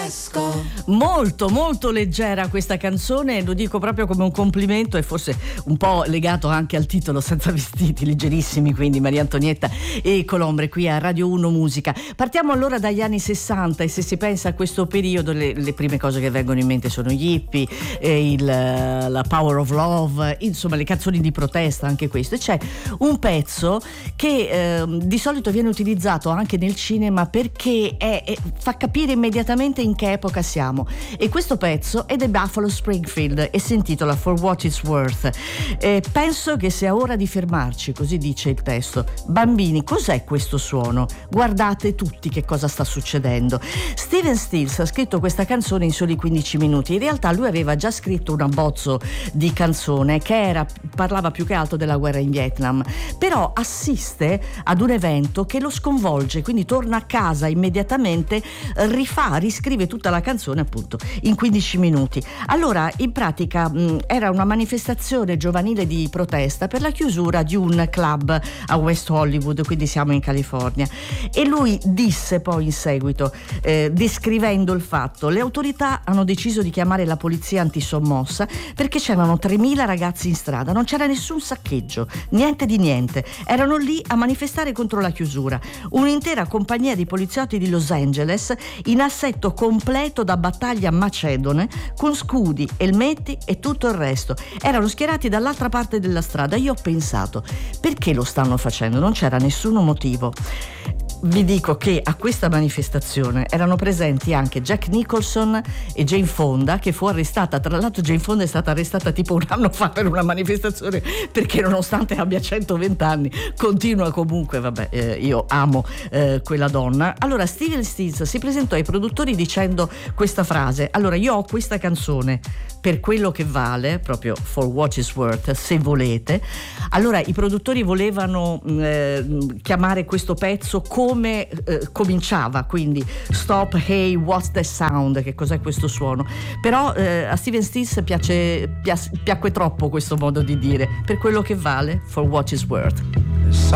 Molto molto leggera questa canzone, lo dico proprio come un complimento e forse un po' legato anche al titolo, Senza vestiti, leggerissimi, quindi Maria Antonietta e Colombre qui a Radio 1 Musica. Partiamo allora dagli anni 60 e se si pensa a questo periodo le prime cose che vengono in mente sono gli hippie, la Power of Love, insomma le canzoni di protesta, anche questo. E c'è un pezzo che di solito viene utilizzato anche nel cinema perché fa capire immediatamente in che epoca siamo, e questo pezzo è dei Buffalo Springfield e si intitola For What It's Worth. Penso che sia ora di fermarci, così dice il testo. Bambini, cos'è questo suono? Guardate tutti che cosa sta succedendo. Stephen Stills ha scritto questa canzone in soli 15 minuti. In realtà lui aveva già scritto un abbozzo di canzone che parlava più che altro della guerra in Vietnam, però assiste ad un evento che lo sconvolge, quindi torna a casa immediatamente, riscrive tutta la canzone appunto in 15 minuti. Allora in pratica era una manifestazione giovanile di protesta per la chiusura di un club a West Hollywood, quindi siamo in California, e lui disse poi in seguito, descrivendo il fatto: le autorità hanno deciso di chiamare la polizia antisommossa perché c'erano 3.000 ragazzi in strada, non c'era nessun saccheggio, niente di niente, erano lì a manifestare contro la chiusura. Un'intera compagnia di poliziotti di Los Angeles in assetto completo da battaglia macedone, con scudi, elmetti e tutto il resto, erano schierati dall'altra parte della strada. Io ho pensato, perché lo stanno facendo? Non c'era nessun motivo. Vi dico che a questa manifestazione erano presenti anche Jack Nicholson e Jane Fonda, che fu arrestata. Tra l'altro Jane Fonda è stata arrestata tipo un anno fa per una manifestazione, perché nonostante abbia 120 anni continua comunque, io amo quella donna. Allora Steven Stills si presentò ai produttori dicendo questa frase: allora io ho questa canzone per quello che vale, proprio For What It's Worth, se volete. Allora i produttori volevano chiamare questo pezzo come cominciava, quindi Stop, Hey, What's That Sound, che cos'è questo suono, però a Steven Stills piacque troppo questo modo di dire, per quello che vale, For What It's Worth.